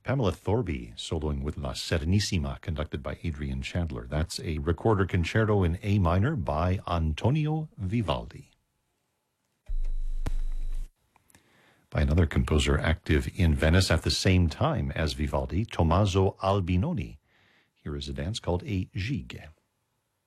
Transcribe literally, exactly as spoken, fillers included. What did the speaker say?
Pamela Thorby soloing with La Serenissima, conducted by Adrian Chandler. That's a recorder concerto in A minor by Antonio Vivaldi. By another composer active in Venice at the same time as Vivaldi, Tommaso Albinoni. Here is a dance called a gigue.